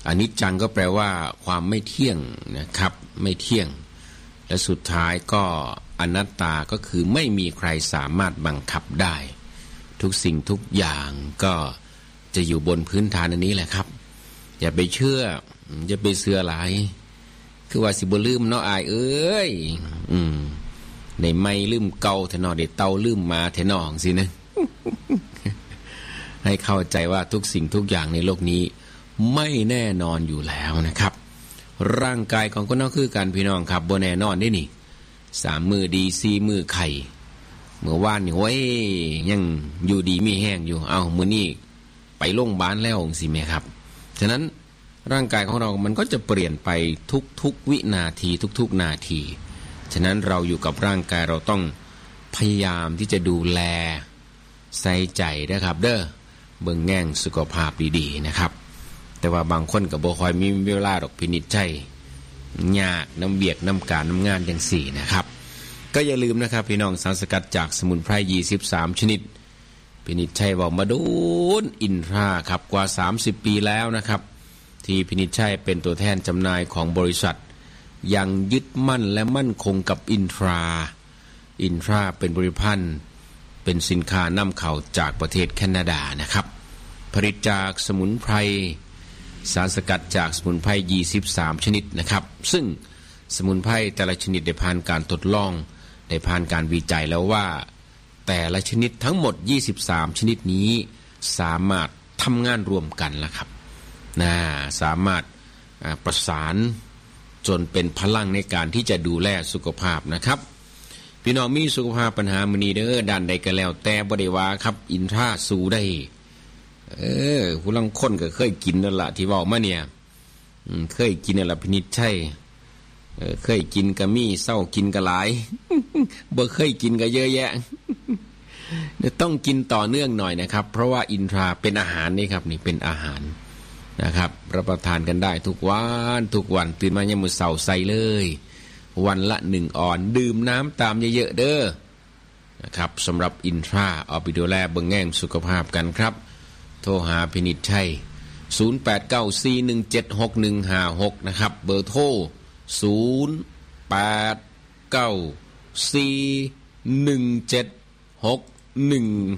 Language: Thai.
อนิจจังก็แปลว่าความไม่เที่ยงนะครับไม่เที่ยงและสุดท้ายก็อนัตตาก็คือไม่มีใครสามารถบังคับได้ทุกสิ่งทุกอย่างก็จะอยู่บนพื้นฐานอันนี้แหละครับอย่าไปเชื่ออย่าไปเชื่อหลายคือว่าสิบ่ลืมเนาะอายเอ้ยในไม่ลืมเก่าแท้เนาะได้เตาลืมมาแท้เนาะสินะ ให้เข้าใจว่าทุกสิ่งทุกอย่างในโลกนี้ไม่แน่นอนอยู่แล้วนะครับร่างกายของคนเราคือกันพี่น้องครับบ่แน่นอนนี่นี่3 มื้อดี4 มื้อไข่เมื่อวานนี่โอ้ยยังอยู่ดีมีแห้งอยู่เอามื้อนี้ไปโรงพยาบาลแล้วสิแม่ครับฉะนั้นร่างกายของเรามันก็จะเปลี่ยนไปทุกวินาทีทุกนาทีฉะนั้นเราอยู่กับร่างกายเราต้องพยายามที่จะดูแลใส่ใจนะครับเด้อเบิ่งแง่งสุขภาพดีๆนะครับแต่ว่าบางคนก็บ่ค่อยมีเวลาดอกพินิจฉัยยากน้ำเบียกน้ำการน้ำงานจังสี่นะครับก็อย่าลืมนะครับพี่น้องสารสกัดจากสมุนไพร23ชนิดพินิจชัยบอกมาดูอินทราครับกว่า30 ปีแล้วนะครับที่พินิจชัยเป็นตัวแทนจำหน่ายของบริษัทยังยึดมั่นและมั่นคงกับอินทราเป็นบริภัณฑ์เป็นสินค้านำเข้าจากประเทศแคนาดานะครับผลิตจากสมุนไพรสารสกัดจากสมุนไพร23ชนิดนะครับซึ่งสมุนไพรแต่ละชนิดได้ผ่านการทดลองได้ผ่านการวิจัยแล้วว่าแต่ละชนิดทั้งหมด23ชนิดนี้สามารถทำงานรวมกันแล้วครับสามารถประสานจนเป็นพลังในการที่จะดูแลสุขภาพนะครับพี่น้องมีสุขภาพปัญหามื้อนี้เด้อด้านใดก็แล้วแต่บ่ได้ว่าครับอินทราสู้ได้ผู้ลังคนก็เคยกินนั่นล่ะที่เว้ามาเนี่ยเคยกินนั่นล่ะพินิจชัยเคยกินก็มีเศร้ากินก็หลาย บ่เคยกินก็เยอะแยะ ต้องกินต่อเนื่องหน่อยนะครับเพราะว่าอินทราเป็นอาหารนี่ครับนี่เป็นอาหารนะครับรับประทานกันได้ทุกวันตื่นมายามมื้อเช้าใส่เลยวันละ1 ออนดื่มน้ำตามเยอะๆเด้อนะครับสำหรับอินทราเอาไปดูแลเบิ่งแง่งสุขภาพกันครับโทรหาพินิจชัย0894176156นะครับเบอร์โทร0894176156